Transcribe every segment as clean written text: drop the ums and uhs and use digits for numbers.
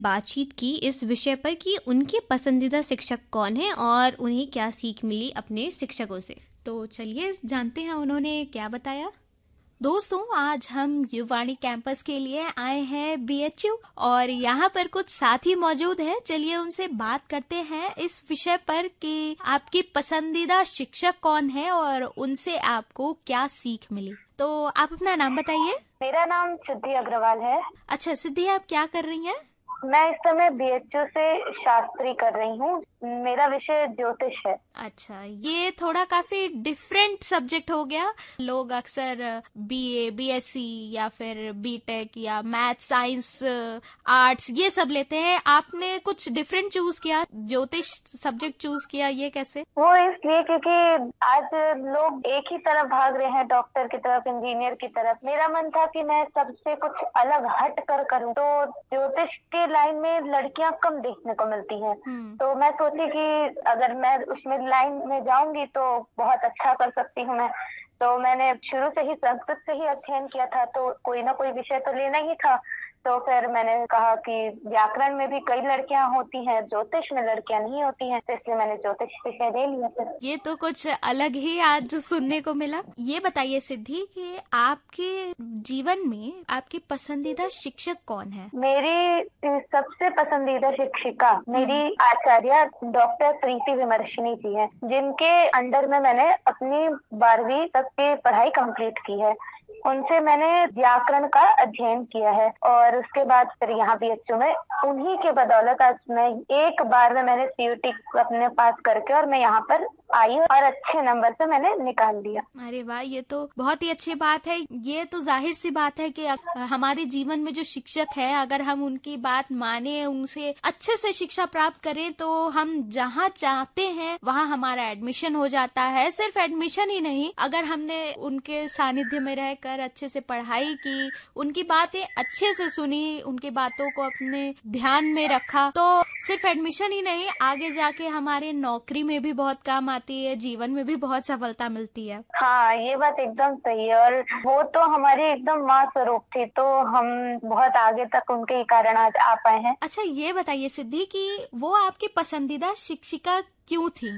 बातचीत की इस विषय पर कि उनके पसंदीदा शिक्षक कौन है और उन्हें क्या सीख मिली अपने शिक्षकों से। तो चलिए जानते हैं उन्होंने क्या बताया। दोस्तों, आज हम युवाणी कैंपस के लिए आए हैं बीएचयू और यहाँ पर कुछ साथी मौजूद हैं। चलिए उनसे बात करते हैं इस विषय पर कि आपकी पसंदीदा शिक्षक कौन है और उनसे आपको क्या सीख मिली। तो आप अपना नाम बताइए। मेरा नाम सिद्धि अग्रवाल है। अच्छा सिद्धि, आप क्या कर रही हैं? मैं इस समय बीएचयू से शास्त्री कर रही हूँ। मेरा विषय ज्योतिष है। अच्छा, ये थोड़ा काफी डिफरेंट सब्जेक्ट हो गया। लोग अक्सर बीए, बीएससी या फिर बीटेक या मैथ, साइंस, आर्ट्स ये सब लेते हैं। आपने कुछ डिफरेंट चूज किया, ज्योतिष सब्जेक्ट चूज किया, ये कैसे? वो इसलिए क्योंकि आज लोग एक ही तरफ भाग रहे हैं, डॉक्टर की तरफ, इंजीनियर की तरफ। मेरा मन था कि मैं सबसे कुछ अलग हट कर करूँ। तो ज्योतिष के लाइन में लड़कियां कम देखने को मिलती हैं। तो मैं सोची कि अगर मैं उसमें लाइन में जाऊंगी तो बहुत अच्छा कर सकती हूँ मैं। तो मैंने शुरू से ही संस्कृत से ही अध्ययन किया था, तो कोई ना कोई विषय तो लेना ही था। तो फिर मैंने कहा कि व्याकरण में भी कई लड़कियां होती हैं, ज्योतिष में लड़कियां नहीं होती हैं, तो इसलिए मैंने ज्योतिष विषय ले लिया। फिर ये तो कुछ अलग ही आज सुनने को मिला। ये बताइए सिद्धि कि आपके जीवन में आपकी पसंदीदा शिक्षक कौन है? मेरी सबसे पसंदीदा शिक्षिका मेरी आचार्य डॉक्टर प्रीति विमर्शिनी जी हैं, जिनके अंडर में मैंने अपनी 12वीं तक की पढ़ाई कंप्लीट की है। उनसे मैंने व्याकरण का अध्ययन किया है और उसके बाद फिर यहाँ बीएचयू में उन्हीं के बदौलत आज मैं एक बार में मैंने सीयूटी अपने पास करके और मैं यहाँ पर आई और अच्छे नंबर से मैंने निकाल लिया। अरे वाह, ये तो बहुत ही अच्छी बात है। ये तो जाहिर सी बात है कि हमारे जीवन में जो शिक्षक है, अगर हम उनकी बात माने, उनसे अच्छे से शिक्षा प्राप्त करें तो हम जहाँ चाहते हैं वहाँ हमारा एडमिशन हो जाता है। सिर्फ एडमिशन ही नहीं, अगर हमने उनके सानिध्य में रहकर अच्छे से पढ़ाई की, उनकी बातें अच्छे से सुनी, उनकी बातों को अपने ध्यान में रखा, तो सिर्फ एडमिशन ही नहीं, आगे जाके हमारे नौकरी में भी बहुत काम आती है, जीवन में भी बहुत सफलता मिलती है। हाँ, ये बात एकदम सही है। और वो तो हमारी एकदम माँ स्वरूप थी, तो हम बहुत आगे तक उनके ही कारण आज आ पाए हैं। अच्छा, ये बताइए सिद्धि कि वो आपकी पसंदीदा शिक्षिका क्यों थी?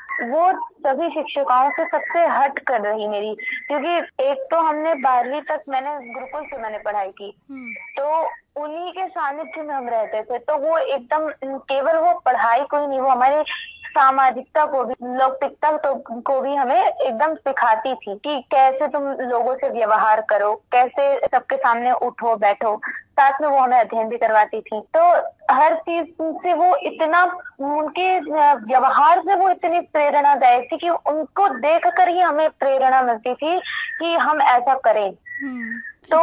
वो सभी शिक्षिकाओं से सबसे हट कर रही मेरी, क्योंकि एक तो हमने 12वीं तक मैंने गुरुकुल से मैंने पढ़ाई की, तो उन्हीं के सानिध्य में हम रहते थे। तो वो एकदम केवल वो पढ़ाई को ही नहीं, वो हमारे सामाजिकता को भी, लौकिकता को भी हमें एकदम सिखाती थी कि कैसे तुम लोगों से व्यवहार करो, कैसे सबके सामने उठो बैठो। साथ में वो हमें अध्ययन भी करवाती थी। तो हर चीज से वो इतना, उनके व्यवहार से वो इतनी प्रेरणादायक थी कि उनको देख कर ही हमें प्रेरणा मिलती थी कि हम ऐसा करें। तो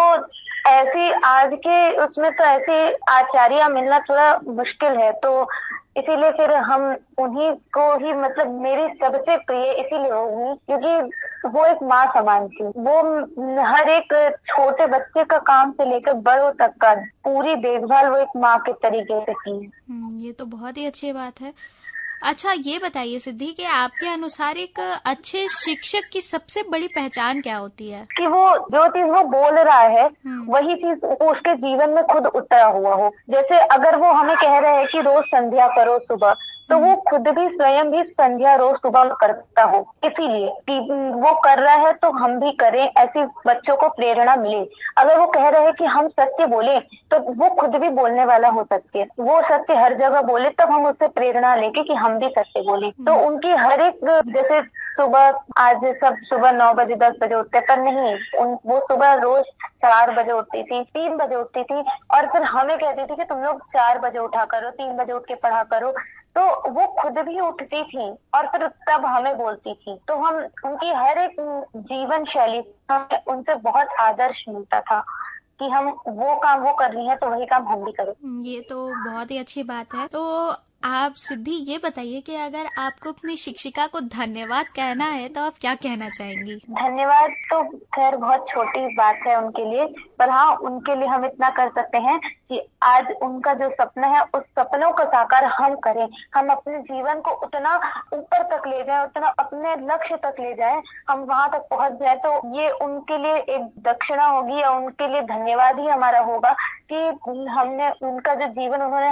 ऐसी आज के उसमें तो ऐसे आचार्य मिलना थोड़ा मुश्किल है, तो इसीलिए फिर हम उन्हीं को ही, मतलब मेरी सबसे प्रिय इसीलिए होगी क्योंकि वो एक माँ समान थी। वो हर एक छोटे बच्चे का काम से लेकर बड़ों तक का पूरी देखभाल वो एक माँ के तरीके से की। ये तो बहुत ही अच्छी बात है। अच्छा, ये बताइए सिद्धि कि आपके अनुसार एक अच्छे शिक्षक की सबसे बड़ी पहचान क्या होती है? कि वो जो चीज वो बोल रहा है वही चीज उसके जीवन में खुद उतरा हुआ हो। जैसे अगर वो हमें कह रहे हैं कि रोज संध्या करो सुबह, तो वो खुद भी स्वयं भी संध्या रोज सुबह करता हो, इसीलिए कि वो कर रहा है तो हम भी करें, ऐसी बच्चों को प्रेरणा मिले। अगर वो कह रहे हैं कि हम सत्य बोले, तो वो खुद भी बोलने वाला हो सत्य, वो सत्य हर जगह बोले, तब हम उससे प्रेरणा लेके कि हम भी सत्य बोले। तो उनकी हर एक, जैसे सुबह आज सब सुबह 9 बजे 10 बजे उठते, पर नहीं, वो सुबह रोज 4 बजे उठती थी, 3 बजे उठती थी, और फिर हमें कहती थी कि तुम लोग 4 बजे उठा करो, 3 बजे उठ के पढ़ा करो। तो वो खुद भी उठती थी और फिर तब हमें बोलती थी। तो हम उनकी हर एक जीवन शैली, हमें उनसे बहुत आदर्श मिलता था कि हम वो काम वो कर रही है तो वही काम हम भी करें। ये तो बहुत ही अच्छी बात है। तो आप सिद्धि ये बताइए कि अगर आपको अपनी शिक्षिका को धन्यवाद कहना है तो आप क्या कहना चाहेंगी? धन्यवाद तो खैर बहुत छोटी बात है उनके लिए, पर हाँ उनके लिए हम इतना कर सकते हैं कि आज उनका जो सपना है उस सपनों का साकार हम करें, हम अपने जीवन को उतना ऊपर तक ले जाएं, उतना अपने लक्ष्य तक ले जाएं, हम वहां तक पहुंच जाए। तो ये उनके लिए एक दक्षिणा होगी या उनके लिए धन्यवाद ही हमारा होगा कि हमने उनका जो जीवन उन्होंने